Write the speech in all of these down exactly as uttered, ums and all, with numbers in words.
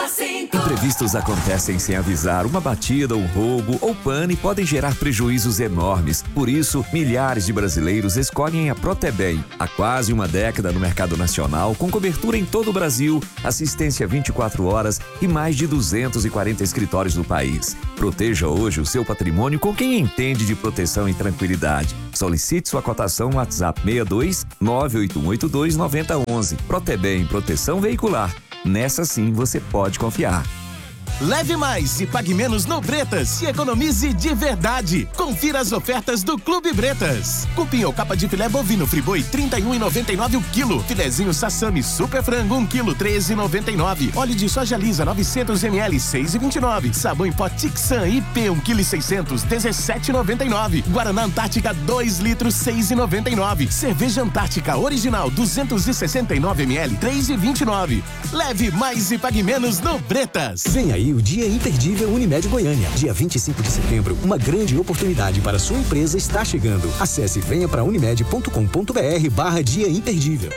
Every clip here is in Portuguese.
cinco. Imprevistos acontecem sem avisar. Uma batida, um roubo ou pane podem gerar prejuízos enormes. Por isso, milhares de brasileiros escolhem a Protebem. Há quase uma década no mercado nacional, com cobertura em todo o Brasil, assistência vinte e quatro horas e mais de duzentos e quarenta escritórios no país. Proteja hoje o seu patrimônio com quem entende de proteção e tranquilidade. Solicite sua cotação no WhatsApp seis dois nove oito um oito dois nove zero um um. Protebem, proteção veicular. Nessa sim você pode confiar. Leve mais e pague menos no Bretas e economize de verdade. Confira as ofertas do Clube Bretas. Cupim ou capa de filé bovino Friboi trinta e um reais e noventa e nove centavos o quilo. Filezinho Sassami Super Frango um quilo treze reais e noventa e nove centavos. Óleo de soja lisa novecentos mililitros seis reais e vinte e nove centavos. Sabão em pó Tixan I P um quilo e seiscentos dezessete reais e noventa e nove centavos. Guaraná Antártica dois litros seis reais e noventa e nove centavos. Cerveja Antártica Original duzentos e sessenta e nove mililitros três reais e vinte e nove centavos. Leve mais e pague menos no Bretas. Vem aí o Dia Imperdível Unimed Goiânia. Dia vinte e cinco de setembro, uma grande oportunidade para sua empresa está chegando. Acesse venha para unimed ponto com ponto br barra Dia Imperdível.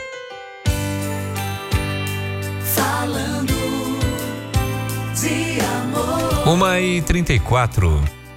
Falando de amor. uma e trinta e quatro.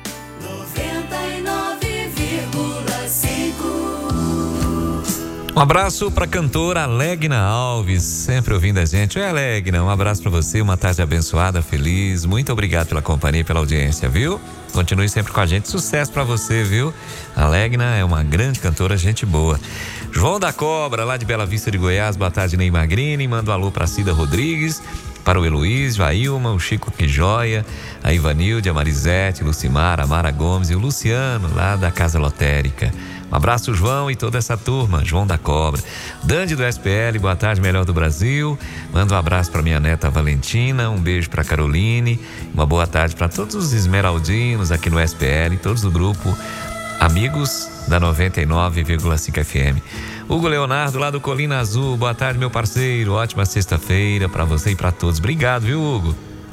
Um abraço pra cantora Alegna Alves, sempre ouvindo a gente. Oi, Alegna, um abraço pra você, uma tarde abençoada, feliz. Muito obrigado pela companhia e pela audiência, viu? Continue sempre com a gente, sucesso pra você, viu? Alegna é uma grande cantora, gente boa. João da Cobra, lá de Bela Vista de Goiás, boa tarde, Ney Magrini. Manda um alô pra Cida Rodrigues, para o Heloísio, a Ilma, o Chico Quijoia, a Ivanilde, a Marisete, Lucimar, a Mara Gomes e o Luciano, lá da Casa Lotérica. Um abraço, João, e toda essa turma. João da Cobra. Dande do S P L, boa tarde, melhor do Brasil. Manda um abraço para minha neta Valentina, um beijo para Caroline, uma boa tarde para todos os esmeraldinos aqui no S P L, todos do grupo Amigos da noventa e nove vírgula cinco F M. Hugo Leonardo, lá do Colina Azul, boa tarde, meu parceiro. Ótima sexta-feira para você e para todos. Obrigado, viu, Hugo?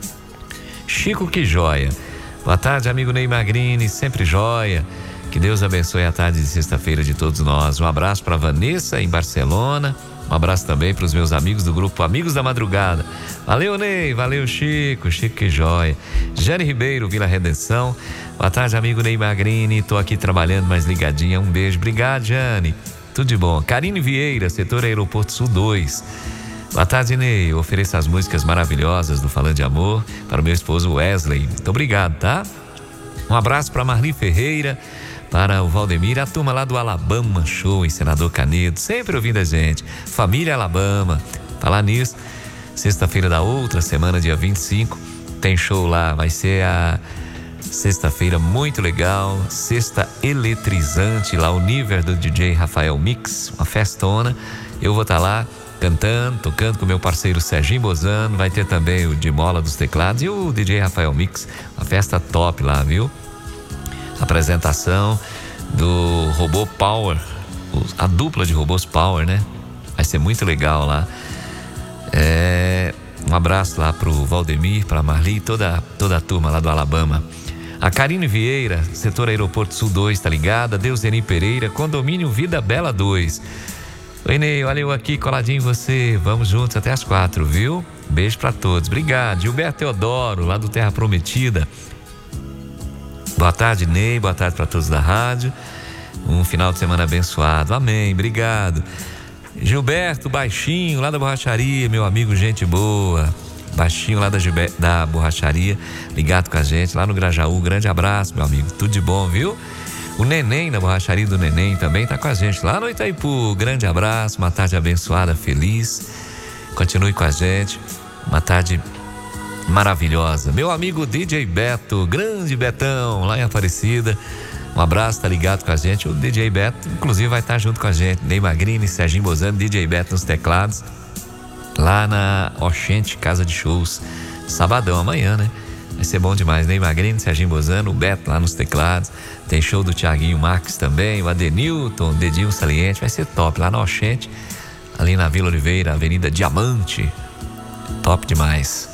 Chico Quijoia, boa tarde, amigo Ney Magrini, sempre joia. Que Deus abençoe a tarde de sexta-feira de todos nós. Um abraço para Vanessa em Barcelona. Um abraço também para os meus amigos do grupo Amigos da Madrugada. Valeu, Ney. Valeu, Chico. Chico, que joia. Jane Ribeiro, Vila Redenção. Boa tarde, amigo Ney Magrini. Tô aqui trabalhando, mais ligadinha. Um beijo. Obrigado, Jane. Tudo de bom. Karine Vieira, setor Aeroporto Sul dois. Boa tarde, Ney. Eu ofereço as músicas maravilhosas do Falando de Amor para o meu esposo Wesley. Muito obrigado, tá? Um abraço para Marli Ferreira, para o Valdemir, a turma lá do Alabama Show em Senador Canedo, sempre ouvindo a gente. Família Alabama. Falar nisso, sexta-feira da outra semana, dia vinte e cinco, tem show lá. Vai ser a sexta-feira muito legal, sexta eletrizante lá, o nível do D J Rafael Mix, uma festona. Eu vou estar lá cantando, tocando com meu parceiro Serginho Bozano. Vai ter também o Dimola dos teclados e o D J Rafael Mix, uma festa top lá, viu? Apresentação do Robô Power, a dupla de robôs Power, né? Vai ser muito legal lá. É, um abraço lá pro Valdemir, pra Marli e toda, toda a turma lá do Alabama. A Karine Vieira, setor Aeroporto Sul dois, tá ligada? Deuseni Pereira, condomínio Vida Bela dois. Oi, Ney, olha eu aqui coladinho em você. Vamos juntos até as quatro, viu? Beijo pra todos. Obrigado. Gilberto Teodoro, lá do Terra Prometida. Boa tarde, Ney. Boa tarde para todos da rádio. Um final de semana abençoado. Amém. Obrigado. Gilberto Baixinho, lá da borracharia, meu amigo, gente boa. Baixinho, lá da, Gilber... da borracharia, ligado com a gente, lá no Grajaú. Grande abraço, meu amigo. Tudo de bom, viu? O Neném, da borracharia do Neném, também tá com a gente lá no Itaipu. Grande abraço. Uma tarde abençoada, feliz. Continue com a gente. Uma tarde maravilhosa. Meu amigo D J Beto, grande Betão, lá em Aparecida. Um abraço, tá ligado com a gente. O D J Beto, inclusive, vai estar junto com a gente. Ney Magrini, Serginho Bozano, D J Beto nos teclados. Lá na Oxente, Casa de Shows. Sabadão, amanhã, né? Vai ser bom demais. Ney Magrini, Serginho Bozano, o Beto lá nos teclados. Tem show do Thiaguinho Marques também, o Adenilton, o Dedinho Saliente. Vai ser top lá na Oxente, ali na Vila Oliveira, Avenida Diamante. Top demais.